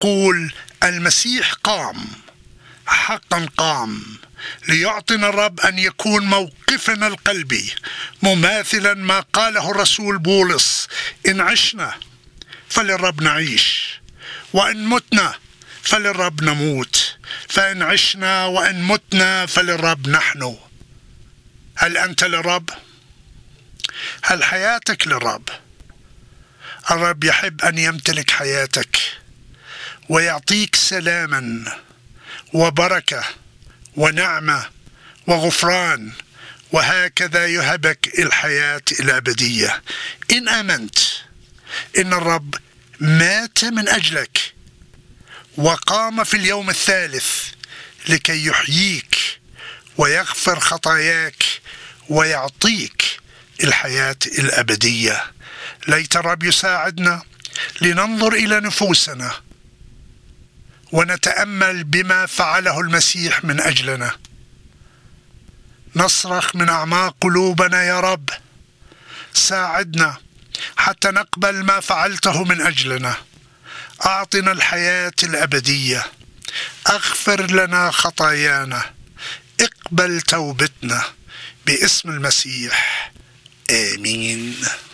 نقول المسيح قام، حقا قام، ليعطينا الرب أن يكون موقفنا القلبي مماثلا ما قاله الرسول بولس: إن عشنا فللرب نعيش، وإن متنا فللرب نموت، فإن عشنا وإن متنا فللرب نحن. هل أنت للرب؟ هل حياتك للرب؟ الرب يحب أن يمتلك حياتك ويعطيك سلاما وبركة ونعمة وغفران، وهكذا يهبك الحياة الأبدية إن آمنت إن الرب مات من أجلك وقام في اليوم الثالث لكي يحييك ويغفر خطاياك ويعطيك الحياة الأبدية. ليت الرب يساعدنا لننظر إلى نفوسنا ونتأمل بما فعله المسيح من أجلنا. نصرخ من أعماق قلوبنا: يا رب ساعدنا حتى نقبل ما فعلته من أجلنا. أعطنا الحياة الأبدية، أغفر لنا خطايانا، اقبل توبتنا باسم المسيح، آمين.